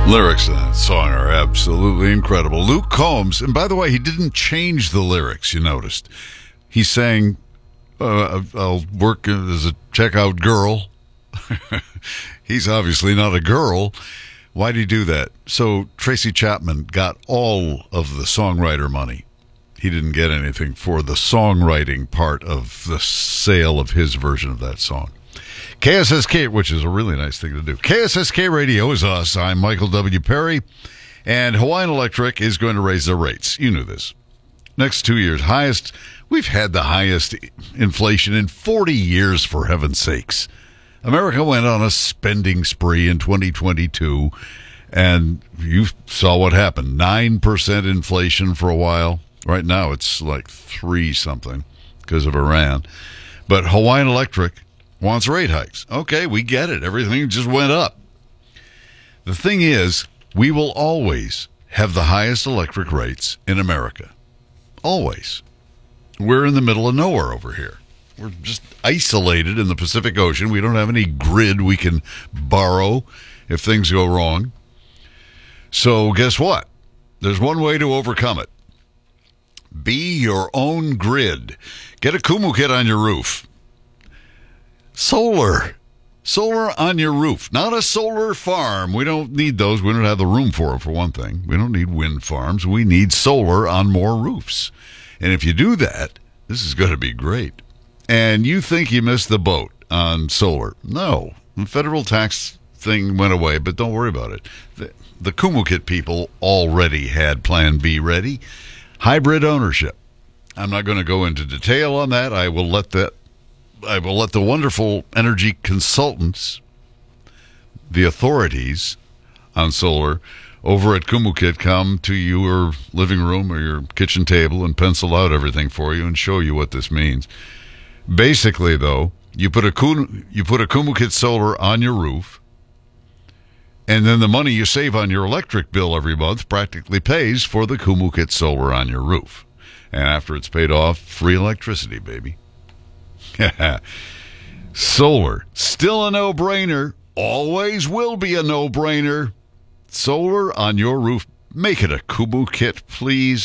Lyrics in that song are absolutely incredible. Luke Combs, and by the way, he didn't change the lyrics, you noticed. He sang, I'll work as a checkout girl. He's obviously not a girl. Why'd he do that? So Tracy Chapman got all of the songwriter money. He didn't get anything for the songwriting part of the sale of his version of that song. KSSK, which is a really nice thing to do. KSSK Radio is us. I'm Michael W. Perry, and Hawaiian Electric is going to raise their rates. You knew this. Next 2 years, highest. We've had the highest inflation in 40 years, for heaven's sakes. America went on a spending spree in 2022, and you saw what happened. 9% inflation for a while. Right now, it's like 3-something because of Iran. But Hawaiian Electric wants rate hikes. Okay, we get it. Everything just went up. The thing is, we will always have the highest electric rates in America. Always. We're in the middle of nowhere over here. We're just isolated in the Pacific Ocean. We don't have any grid we can borrow if things go wrong. So guess what? There's one way to overcome it. Be your own grid. Get a Kumu kit on your roof. Solar on your roof, not a solar farm. We don't need those. We don't have the room for them, for one thing. We don't need wind farms. We need solar on more roofs. And if you do that, this is going to be great. And you think you missed the boat on solar. No, the federal tax thing went away, but don't worry about it. The Kumu Kit people already had Plan B ready. Hybrid ownership. I'm not going to go into detail on that. I will let the wonderful energy consultants, the authorities on solar over at Kumu Kit, come to your living room or your kitchen table and pencil out everything for you and show you what this means. Basically, though, you put a Kumu Kit solar on your roof, and then the money you save on your electric bill every month practically pays for the Kumu Kit solar on your roof. And after it's paid off, free electricity, baby. Solar, still a no-brainer. Always will be a no-brainer. Solar on your roof. Make it a Kumu Kit, please.